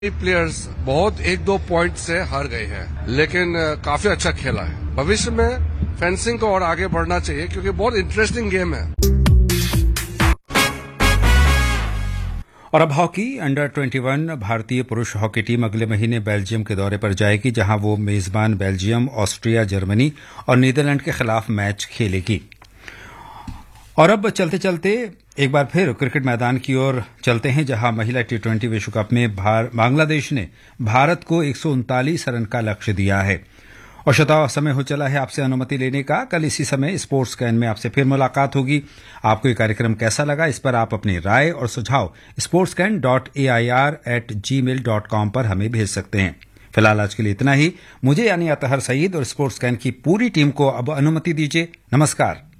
Players बहुत 1-2 point से हार गए हैं, लेकिन काफी अच्छा खेला है। भविष्य में फेंसिंग को और आगे बढ़ना चाहिए क्योंकि बहुत इंटरेस्टिंग गेम है। और अब हॉकी अंडर 21 भारतीय पुरुष हॉकी टीम अगले महीने बेल्जियम के दौरे पर जाएगी, जहां वो मेजबान बेल्जियम, ऑस्ट्रिया, जर्मनी और नीदरलैंड के खिलाफ मैच खेलेगी। और अब चलते चलते एक बार फिर क्रिकेट मैदान की ओर चलते हैं, जहां महिला T20 विश्व कप में बांग्लादेश ने भारत को 139 रन का लक्ष्य दिया है। और श्रोताओ, समय हो चला है आपसे अनुमति लेने का। कल इसी समय स्पोर्ट्स कैन में आपसे फिर मुलाकात होगी। आपको ये कार्यक्रम कैसा लगा, इस पर आप अपनी राय और सुझाव sportscan.air@gmail.com पर हमें भेज सकते हैं। फिलहाल आज के लिए इतना ही। मुझे यानी अतहर सईद और स्पोर्ट्स कैन की पूरी टीम को अब अनुमति दीजिए। नमस्कार।